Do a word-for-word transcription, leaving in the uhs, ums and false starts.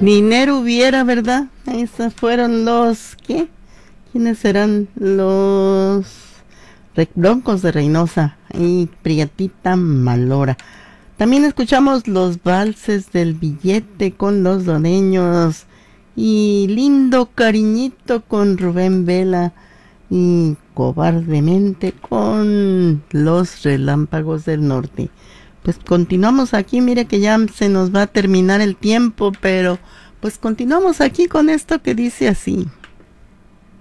Dinero hubiera, ¿verdad? Esos fueron los, ¿qué? ¿Quiénes serán los Broncos de Reynosa y Prietita Malora? También escuchamos los valses del billete con los doneños y Lindo Cariñito con Rubén Vela y Cobardemente con los Relámpagos del Norte. Pues continuamos aquí, mire que ya se nos va a terminar el tiempo, pero pues continuamos aquí con esto que dice así.